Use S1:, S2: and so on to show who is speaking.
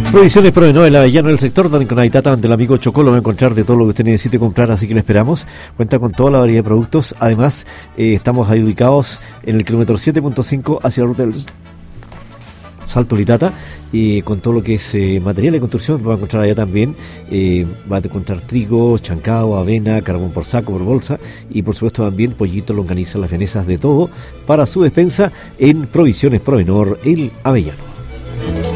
S1: Provisiones Provenor, el Avellano del sector, donde con Aitata ante el amigo Chocolo va a encontrar de todo lo que usted necesite comprar, así que le esperamos. Cuenta con toda la variedad de productos. Además, estamos ahí ubicados en el kilómetro 7.5 hacia la ruta del Salto Litata, con todo lo que es material de construcción. Va a encontrar allá también, va a encontrar trigo, chancao, avena, carbón por saco, por bolsa, y por supuesto también pollito, longaniza, las vienesas, de todo para su despensa en Provisiones Provenor, el Avellano.